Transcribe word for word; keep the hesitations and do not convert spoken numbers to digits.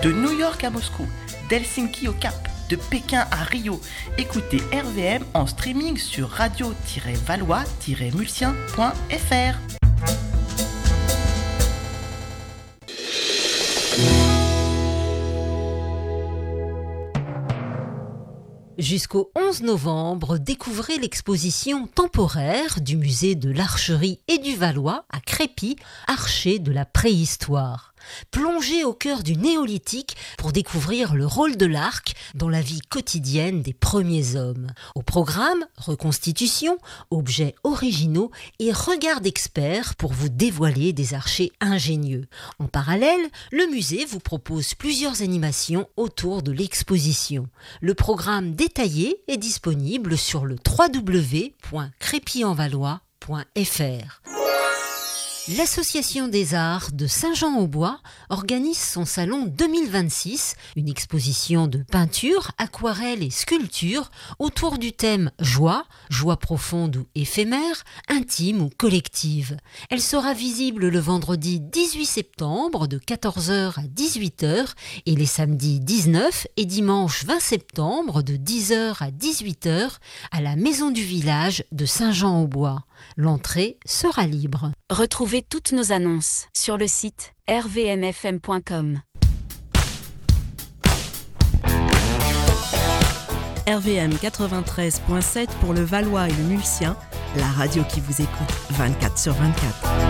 De New York à Moscou, d'Helsinki au Cap, de Pékin à Rio, écoutez R V M en streaming sur radio tiret valois tiret mulsien point f r. Jusqu'au onze novembre, découvrez l'exposition temporaire du musée de l'Archerie et du Valois à Crépy, archer de la préhistoire. Plongez au cœur du néolithique pour découvrir le rôle de l'arc dans la vie quotidienne des premiers hommes. Au programme, reconstitution, objets originaux et regards d'experts pour vous dévoiler des archers ingénieux. En parallèle, le musée vous propose plusieurs animations autour de l'exposition. Le programme détaillé est disponible sur le w w w point crépy en valois point f r. L'Association des Arts de Saint-Jean-au-Bois organise son salon deux mille vingt-six, une exposition de peinture, aquarelle et sculpture autour du thème joie, joie profonde ou éphémère, intime ou collective. Elle sera visible le vendredi dix-huit septembre de quatorze heures à dix-huit heures et les samedis dix-neuf et dimanche vingt septembre de dix heures à dix-huit heures à la Maison du Village de Saint-Jean-au-Bois. L'entrée sera libre. Retrouvez toutes nos annonces sur le site r v m f m point com. R V M quatre-vingt-treize virgule sept pour le Valois et le Mulsien, la radio qui vous écoute vingt-quatre sur vingt-quatre.